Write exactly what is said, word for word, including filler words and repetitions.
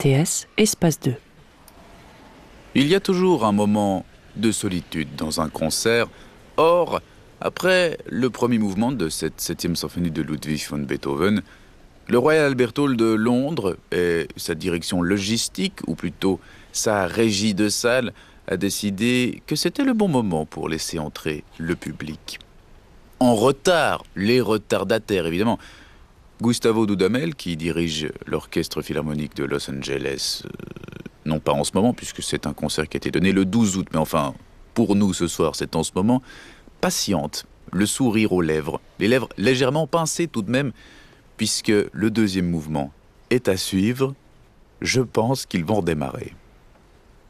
T S, espace deux. Il y a toujours un moment de solitude dans un concert. Or, après le premier mouvement de cette septième symphonie de Ludwig van Beethoven, le Royal Albert Hall de Londres et sa direction logistique, ou plutôt sa régie de salle, a décidé que c'était le bon moment pour laisser entrer le public. En retard, les retardataires évidemment. Gustavo Dudamel, qui dirige l'Orchestre Philharmonique de Los Angeles, euh, non pas en ce moment, puisque c'est un concert qui a été donné le douze août, mais enfin, pour nous ce soir, c'est en ce moment, patiente, le sourire aux lèvres, les lèvres légèrement pincées tout de même, puisque le deuxième mouvement est à suivre. Je pense qu'ils vont démarrer.